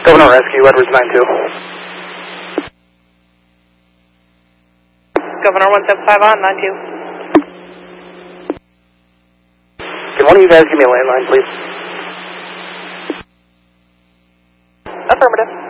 Governor Rescue, Edwards 92. Governor 175 on 92. Can one of you guys give me a landline, please? Affirmative.